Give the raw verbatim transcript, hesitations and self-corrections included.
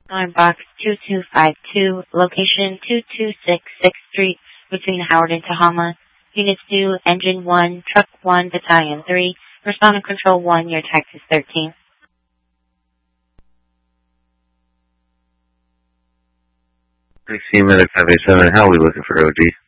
on box two two five two, location two two six sixth Street, between Howard and Tehama. Units two, Engine one, Truck one, Battalion three. Respond to Control one, your text is thirteen. Taxi Medic five eight seven, how are we looking for O D?